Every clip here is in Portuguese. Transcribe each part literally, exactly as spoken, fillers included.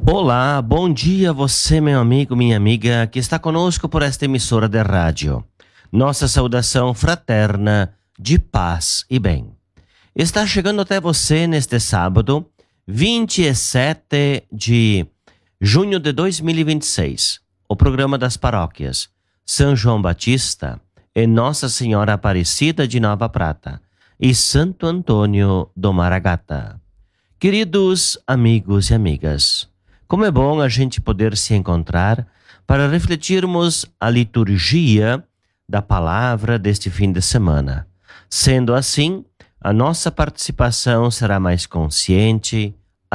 Olá, bom dia você, meu amigo, minha amiga, que está conosco por esta emissora de rádio. Nossa saudação fraterna de paz e bem. Está chegando até você neste sábado, vinte e sete de junho de dois mil e vinte e seis, o programa das paróquias São João Batista e Nossa Senhora Aparecida de Nova Prata e Santo Antônio do Maragata. Queridos amigos e amigas, como é bom a gente poder se encontrar para refletirmos a liturgia da palavra deste fim de semana. Sendo assim, a nossa participação será mais consciente,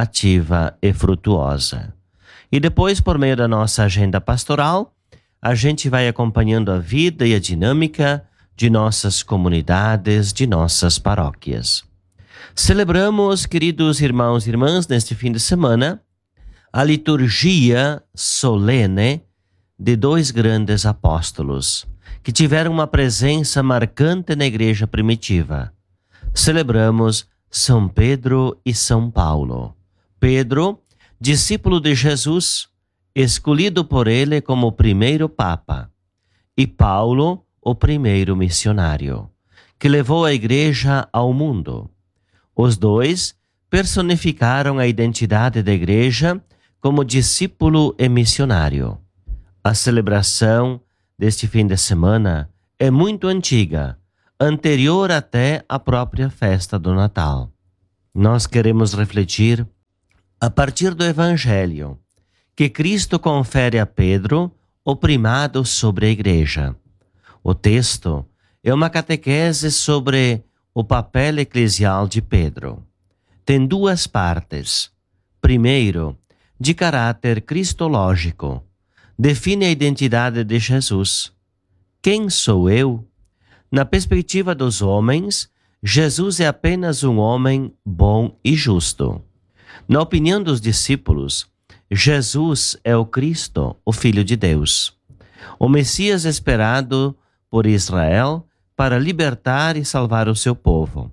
ativa e frutuosa. E depois, por meio da nossa agenda pastoral, a gente vai acompanhando a vida e a dinâmica de nossas comunidades, de nossas paróquias. Celebramos, queridos irmãos e irmãs, neste fim de semana, a liturgia solene de dois grandes apóstolos, que tiveram uma presença marcante na igreja primitiva. Celebramos São Pedro e São Paulo. Pedro, discípulo de Jesus, escolhido por ele como o primeiro Papa, e Paulo, o primeiro missionário, que levou a igreja ao mundo. Os dois personificaram a identidade da igreja como discípulo e missionário. A celebração deste fim de semana é muito antiga, anterior até à própria festa do Natal. Nós queremos refletir a partir do Evangelho, que Cristo confere a Pedro o primado sobre a igreja. O texto é uma catequese sobre o papel eclesial de Pedro. Tem duas partes. Primeiro, de caráter cristológico, define a identidade de Jesus. Quem sou eu? Na perspectiva dos homens, Jesus é apenas um homem bom e justo. Na opinião dos discípulos, Jesus é o Cristo, o Filho de Deus, o Messias esperado por Israel para libertar e salvar o seu povo.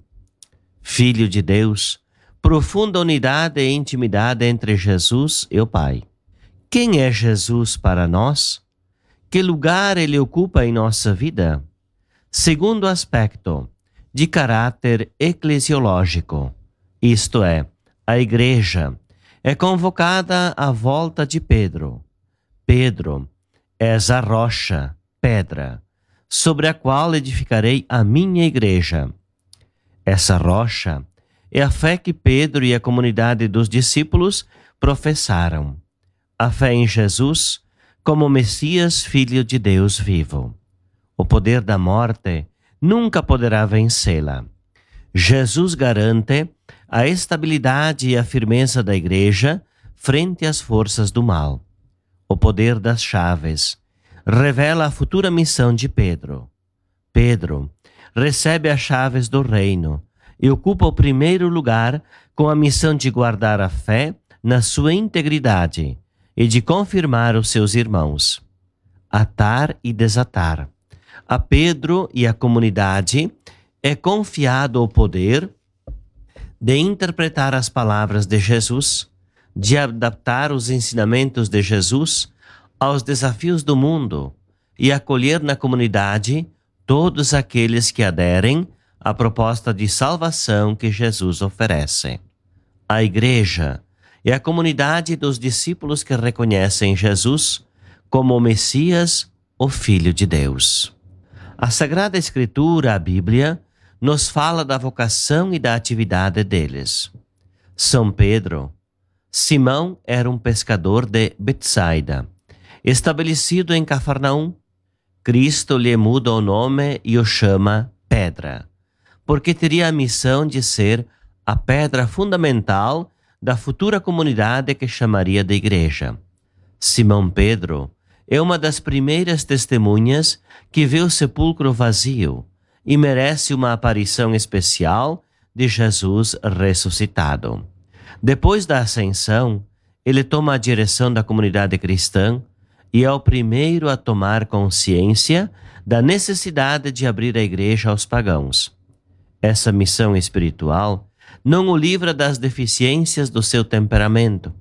Filho de Deus, profunda unidade e intimidade entre Jesus e o Pai. Quem é Jesus para nós? Que lugar ele ocupa em nossa vida? Segundo aspecto, de caráter eclesiológico, isto é, a igreja é convocada à volta de Pedro. Pedro, és a rocha, pedra, sobre a qual edificarei a minha igreja. Essa rocha é a fé que Pedro e a comunidade dos discípulos professaram. A fé em Jesus como Messias, Filho de Deus vivo. O poder da morte nunca poderá vencê-la. Jesus garante a estabilidade e a firmeza da igreja frente às forças do mal. O poder das chaves revela a futura missão de Pedro. Pedro recebe as chaves do reino e ocupa o primeiro lugar com a missão de guardar a fé na sua integridade e de confirmar os seus irmãos. Atar e desatar. A Pedro e à comunidade é confiado o poder de interpretar as palavras de Jesus, de adaptar os ensinamentos de Jesus aos desafios do mundo e acolher na comunidade todos aqueles que aderem à proposta de salvação que Jesus oferece. A igreja é a comunidade dos discípulos que reconhecem Jesus como o Messias, o Filho de Deus. A Sagrada Escritura, a Bíblia, nos fala da vocação e da atividade deles. São Pedro, Simão era um pescador de Betsaida, estabelecido em Cafarnaum. Cristo lhe muda o nome e o chama Pedra, porque teria a missão de ser a pedra fundamental da futura comunidade que chamaria de igreja. Simão Pedro é uma das primeiras testemunhas que vê o sepulcro vazio e merece uma aparição especial de Jesus ressuscitado. Depois da ascensão, ele toma a direção da comunidade cristã e é o primeiro a tomar consciência da necessidade de abrir a igreja aos pagãos. Essa missão espiritual não o livra das deficiências do seu temperamento.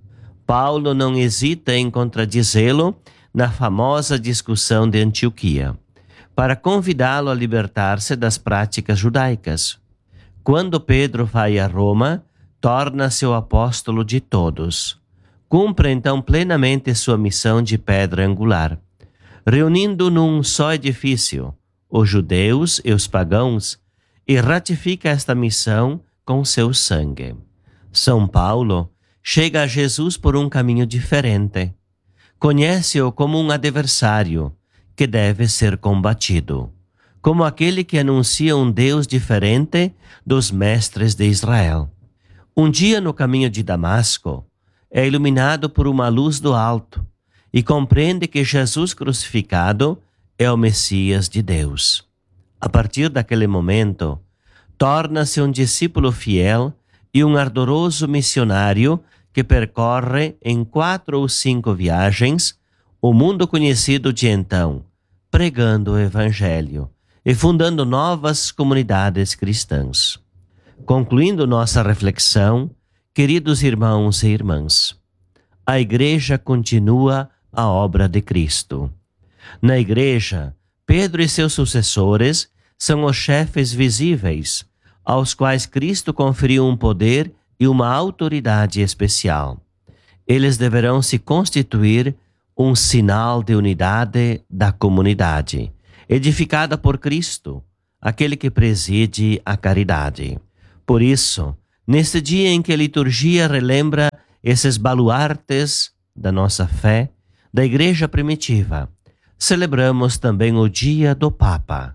Paulo não hesita em contradizê-lo na famosa discussão de Antioquia, para convidá-lo a libertar-se das práticas judaicas. Quando Pedro vai a Roma, torna-se o apóstolo de todos. Cumpre então plenamente sua missão de pedra angular, reunindo num só edifício os judeus e os pagãos, e ratifica esta missão com seu sangue. São Paulo chega a Jesus por um caminho diferente. Conhece-o como um adversário que deve ser combatido, como aquele que anuncia um Deus diferente dos mestres de Israel. Um dia, no caminho de Damasco, é iluminado por uma luz do alto e compreende que Jesus crucificado é o Messias de Deus. A partir daquele momento, torna-se um discípulo fiel e um ardoroso missionário que percorre em quatro ou cinco viagens o mundo conhecido de então, pregando o Evangelho e fundando novas comunidades cristãs. Concluindo nossa reflexão, queridos irmãos e irmãs, a Igreja continua a obra de Cristo. Na Igreja, Pedro e seus sucessores são os chefes visíveis, aos quais Cristo conferiu um poder e uma autoridade especial. Eles deverão se constituir um sinal de unidade da comunidade, edificada por Cristo, aquele que preside a caridade. Por isso, neste dia em que a liturgia relembra esses baluartes da nossa fé, da Igreja primitiva, celebramos também o dia do Papa.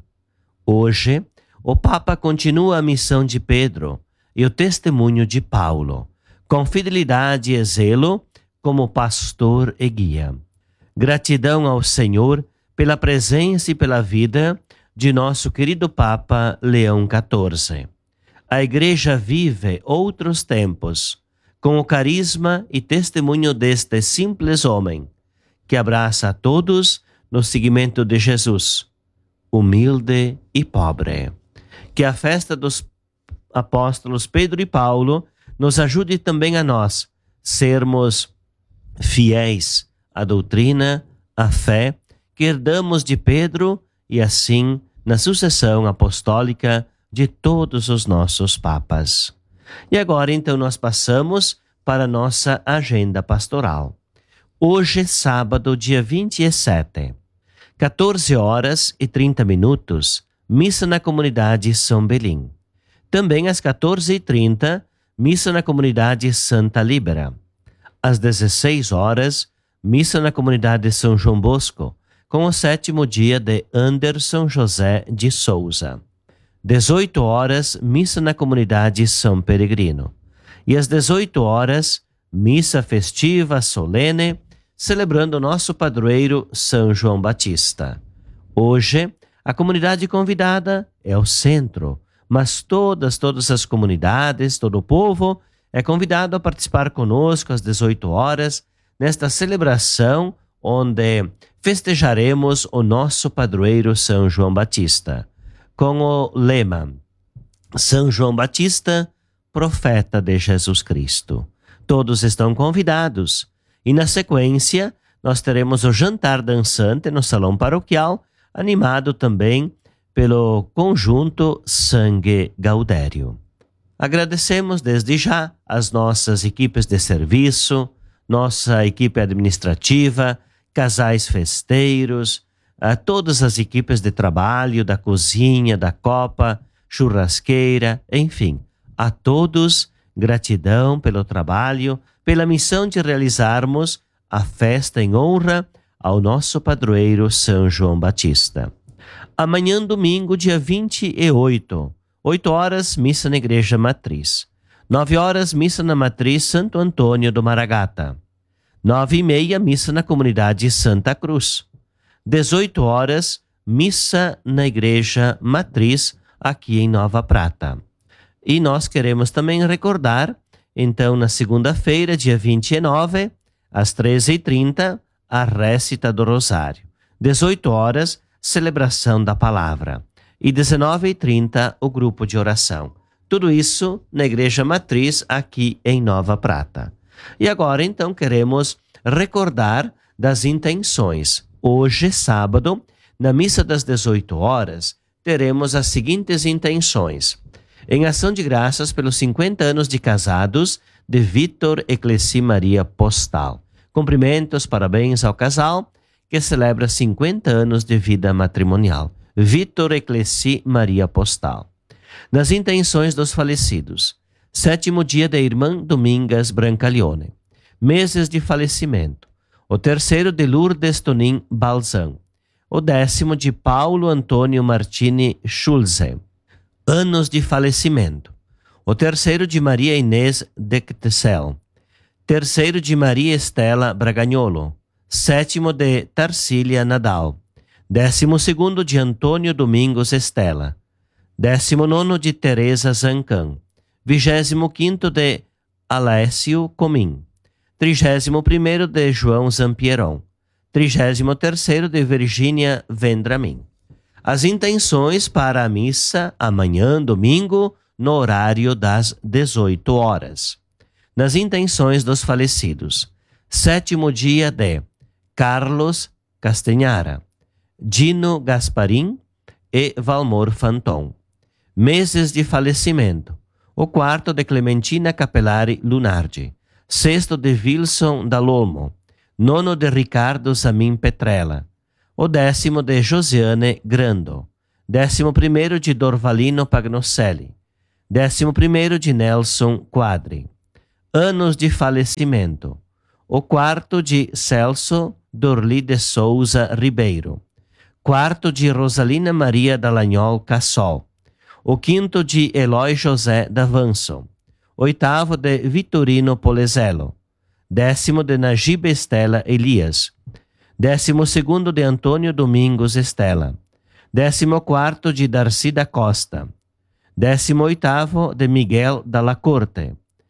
Hoje, o Papa continua a missão de Pedro e o testemunho de Paulo, com fidelidade e zelo como pastor e guia. Gratidão ao Senhor pela presença e pela vida de nosso querido Papa Leão quatorze. A Igreja vive outros tempos com o carisma e testemunho deste simples homem, que abraça a todos no seguimento de Jesus, humilde e pobre. Que a festa dos apóstolos Pedro e Paulo nos ajude também a nós sermos fiéis à doutrina, à fé que herdamos de Pedro e assim na sucessão apostólica de todos os nossos papas. E agora então nós passamos para a nossa agenda pastoral. Hoje, sábado, dia vinte e sete, quatorze horas e trinta minutos, missa na comunidade São Belim. Também às quatorze e trinta, missa na comunidade Santa Líbera. Às dezesseis horas, missa na comunidade São João Bosco, com o sétimo dia de Anderson José de Souza. dezoito horas, missa na comunidade São Peregrino. E às dezoito horas, missa festiva solene, celebrando nosso padroeiro São João Batista. Hoje, a comunidade convidada é o centro, mas todas, todas as comunidades, todo o povo é convidado a participar conosco às dezoito horas, nesta celebração onde festejaremos o nosso padroeiro São João Batista, com o lema São João Batista, profeta de Jesus Cristo. Todos estão convidados e, na sequência, nós teremos o jantar dançante no salão paroquial, animado também pelo conjunto Sangue Gaudério. Agradecemos desde já as nossas equipes de serviço, nossa equipe administrativa, casais festeiros, a todas as equipes de trabalho, da cozinha, da copa, churrasqueira, enfim, a todos, gratidão pelo trabalho, pela missão de realizarmos a festa em honra ao nosso padroeiro São João Batista. Amanhã, domingo, dia vinte e oito, oito horas, missa na Igreja Matriz. nove horas, missa na Matriz Santo Antônio do Maragata. nove e meia, missa na comunidade Santa Cruz. dezoito horas, missa na Igreja Matriz, aqui em Nova Prata. E nós queremos também recordar, então, na segunda-feira, dia vinte e nove, às treze e trinta, a récita do Rosário. dezoito horas, celebração da palavra. E dezenove e trinta, o grupo de oração. Tudo isso na Igreja Matriz, aqui em Nova Prata. E agora, então, queremos recordar das intenções. Hoje, sábado, na missa das dezoito horas, teremos as seguintes intenções. Em ação de graças pelos cinquenta anos de casados de Vitor e Cleci Maria Postal. Cumprimentos, parabéns ao casal que celebra cinquenta anos de vida matrimonial. Vitor e Cleci Maria Postal. Nas intenções dos falecidos. Sétimo dia da irmã Domingas Brancaleone. Meses de falecimento. O terceiro de Lourdes Tonin Balzan. O décimo de Paulo Antônio Martini Schulze. Anos de falecimento. O terceiro de Maria Inês Dectesel. Terceiro de Maria Estela Bragagnolo. Sétimo de Tarsília Nadal. Décimo segundo de Antônio Domingos Estela. Décimo nono de Teresa Zancan. Vigésimo quinto de Alessio Comim. Trigésimo primeiro de João Zampieron. Trigésimo terceiro de Virgínia Vendramin. As intenções para a missa amanhã, domingo, no horário das dezoito horas. Nas intenções dos falecidos. Sétimo dia de Carlos Castanhara, Dino Gasparim e Valmor Fanton. Meses de falecimento. O quarto de Clementina Capelari Lunardi. Sexto de Wilson Dalolmo. Nono de Ricardo Zamin Petrella. O décimo de Josiane Grando. Décimo primeiro de Dorvalino Pagnocelli. Décimo primeiro de Nelson Quadri. Anos de falecimento. O quarto de Celso Dorli de Souza Ribeiro. Quarto de Rosalina Maria Dallagnol Cassol. O quinto de Eloy José Davanço. Oitavo de Vitorino Polezello. Décimo de Najib Estela Elias. Décimo segundo de Antônio Domingos Estela. Décimo quarto de Darcy da Costa. Décimo oitavo de Miguel Dalla Corte.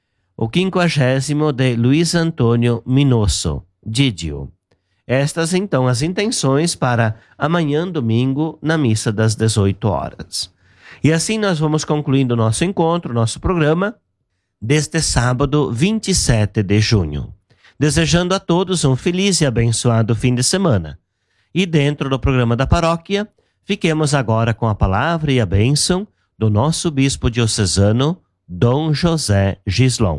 O quinquagésimo de Luiz Antônio Minosso, Didio. Estas, então, as intenções para amanhã, domingo, na missa das dezoito horas. E assim nós vamos concluindo o nosso encontro, nosso programa, deste sábado, vinte e sete de junho. Desejando a todos um feliz e abençoado fim de semana. E dentro do programa da paróquia, fiquemos agora com a palavra e a bênção do nosso bispo diocesano, Dom José Gislon.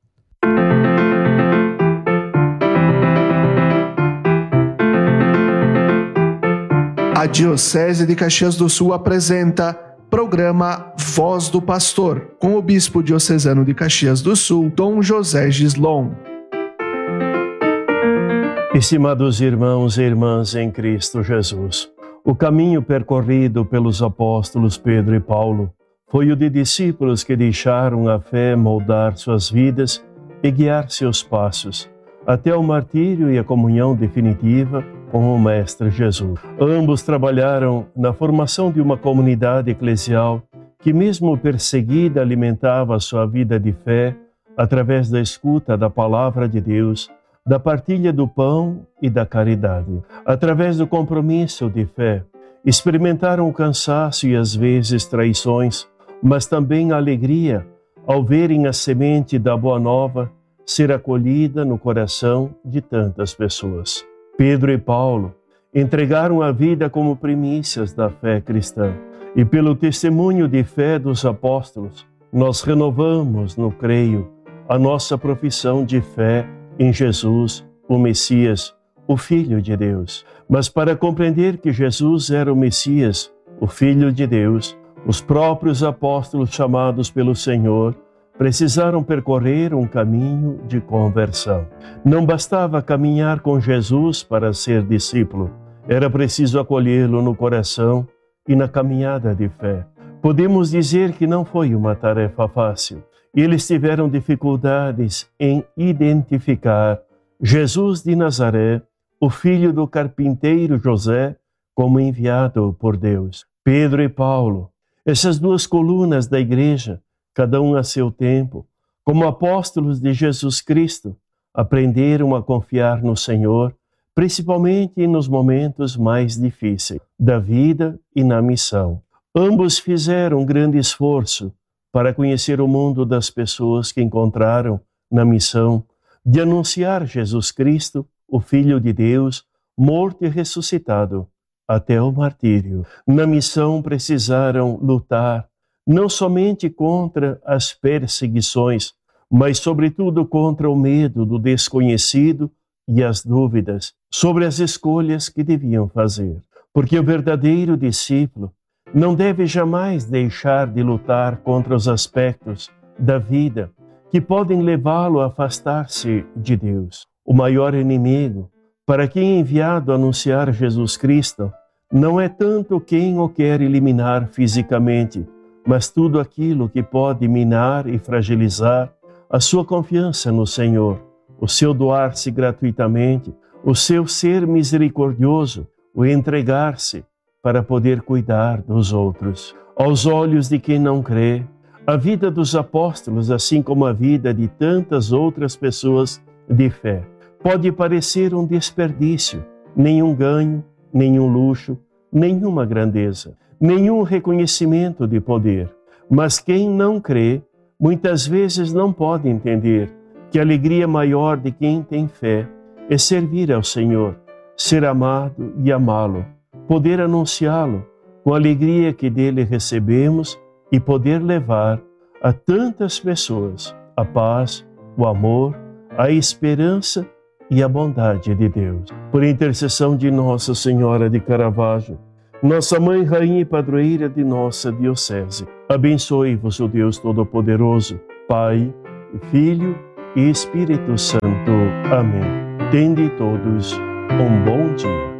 A Diocese de Caxias do Sul apresenta programa Voz do Pastor, com o bispo diocesano de Caxias do Sul, Dom José Gislon. Estimados irmãos e irmãs em Cristo Jesus, o caminho percorrido pelos apóstolos Pedro e Paulo foi o de discípulos que deixaram a fé moldar suas vidas e guiar seus passos, até o martírio e a comunhão definitiva com o Mestre Jesus. Ambos trabalharam na formação de uma comunidade eclesial que, mesmo perseguida, alimentava a sua vida de fé através da escuta da palavra de Deus, da partilha do pão e da caridade. Através do compromisso de fé, experimentaram o cansaço e às vezes traições, mas também a alegria ao verem a semente da Boa Nova ser acolhida no coração de tantas pessoas. Pedro e Paulo entregaram a vida como primícias da fé cristã e pelo testemunho de fé dos apóstolos, nós renovamos, no creio, a nossa profissão de fé em Jesus, o Messias, o Filho de Deus. Mas para compreender que Jesus era o Messias, o Filho de Deus, os próprios apóstolos chamados pelo Senhor precisaram percorrer um caminho de conversão. Não bastava caminhar com Jesus para ser discípulo, era preciso acolhê-lo no coração e na caminhada de fé. Podemos dizer que não foi uma tarefa fácil. Eles tiveram dificuldades em identificar Jesus de Nazaré, o filho do carpinteiro José, como enviado por Deus. Pedro e Paulo, essas duas colunas da igreja, cada um a seu tempo, como apóstolos de Jesus Cristo, aprenderam a confiar no Senhor, principalmente nos momentos mais difíceis da vida e na missão. Ambos fizeram um grande esforço para conhecer o mundo das pessoas que encontraram na missão, de anunciar Jesus Cristo, o Filho de Deus, morto e ressuscitado, até o martírio. Na missão precisaram lutar não somente contra as perseguições, mas sobretudo contra o medo do desconhecido e as dúvidas sobre as escolhas que deviam fazer. Porque o verdadeiro discípulo não deve jamais deixar de lutar contra os aspectos da vida que podem levá-lo a afastar-se de Deus. O maior inimigo, para quem é enviado a anunciar Jesus Cristo, não é tanto quem o quer eliminar fisicamente, mas tudo aquilo que pode minar e fragilizar a sua confiança no Senhor, o seu doar-se gratuitamente, o seu ser misericordioso, o entregar-se para poder cuidar dos outros. Aos olhos de quem não crê, a vida dos apóstolos, assim como a vida de tantas outras pessoas de fé, pode parecer um desperdício, nenhum ganho, nenhum luxo, nenhuma grandeza, nenhum reconhecimento de poder. Mas quem não crê, muitas vezes não pode entender que a alegria maior de quem tem fé é servir ao Senhor, ser amado e amá-lo, poder anunciá-lo com a alegria que dele recebemos e poder levar a tantas pessoas a paz, o amor, a esperança e a bondade de Deus. Por intercessão de Nossa Senhora de Caravaggio, nossa Mãe, Rainha e Padroeira de nossa Diocese, abençoe-vos o Deus Todo-Poderoso, Pai, Filho e Espírito Santo. Amém. Tende todos um bom dia.